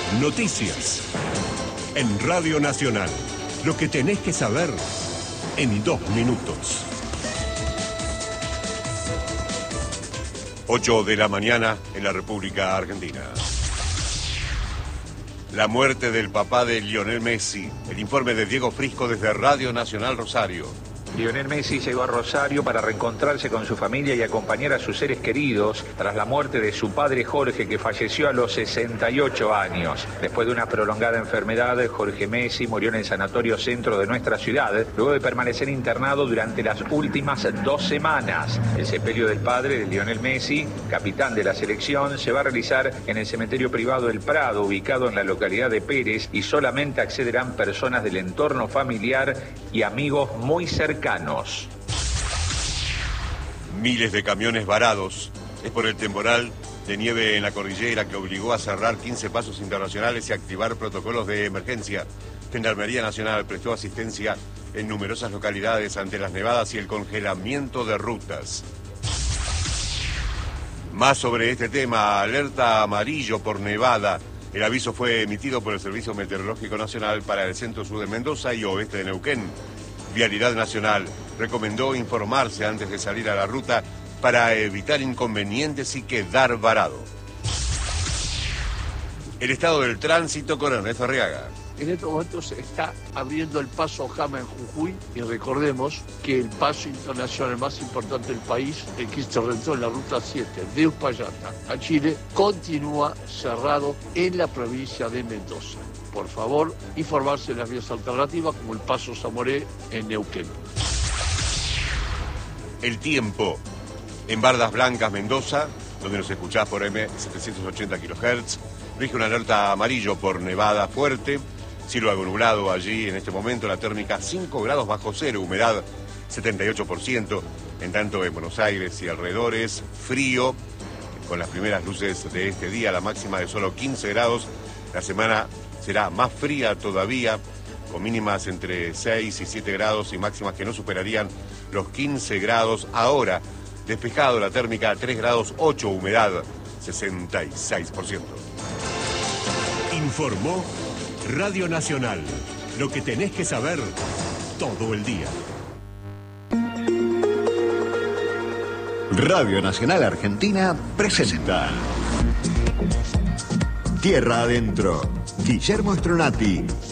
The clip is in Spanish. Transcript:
Noticias. En Radio Nacional. Lo que tenés que saber en 2 minutos. 8 de la mañana en la República Argentina. La muerte del papá de Lionel Messi. El informe de Diego Frisco desde Radio Nacional Rosario. Lionel Messi llegó a Rosario para reencontrarse con su familia y acompañar a sus seres queridos tras la muerte de su padre Jorge, que falleció a los 68 años. Después de una prolongada enfermedad, Jorge Messi murió en el Sanatorio Centro de nuestra ciudad, luego de permanecer internado durante las últimas 2 semanas. El sepelio del padre de Lionel Messi, capitán de la selección, se va a realizar en el cementerio privado del Prado, ubicado en la localidad de Pérez, y solamente accederán personas del entorno familiar y amigos muy cercanos. Miles de camiones varados. Es por el temporal de nieve en la cordillera que obligó a cerrar 15 pasos internacionales y activar protocolos de emergencia. Gendarmería Nacional prestó asistencia en numerosas localidades ante las nevadas y el congelamiento de rutas. Más sobre este tema, alerta amarillo por nevada. El aviso fue emitido por el Servicio Meteorológico Nacional para el centro-sur de Mendoza y oeste de Neuquén. Vialidad Nacional recomendó informarse antes de salir a la ruta para evitar inconvenientes y quedar varado. El estado del tránsito con Ernesto Arriaga. En estos momentos se está abriendo el paso Ojama en Jujuy y recordemos que el paso internacional más importante del país, el Cristo Redentor en la ruta 7 de Uspallata a Chile, continúa cerrado en la provincia de Mendoza. Por favor, informarse de las vías alternativas como el paso Zamoré en Neuquén. El tiempo. En Bardas Blancas, Mendoza, donde nos escuchás por M780 kHz, rige una alerta amarillo por nevada fuerte. Cielo algo nublado allí en este momento, la térmica 5 grados bajo cero, humedad 78%. En tanto en Buenos Aires y alrededores, frío, con las primeras luces de este día, la máxima de solo 15 grados. La semana será más fría todavía, con mínimas entre 6 y 7 grados y máximas que no superarían los 15 grados. Ahora, despejado la térmica 3 grados 8, humedad 66%. Informó Radio Nacional. Lo que tenés que saber todo el día. Radio Nacional Argentina presenta Tierra Adentro. Guillermo Stronati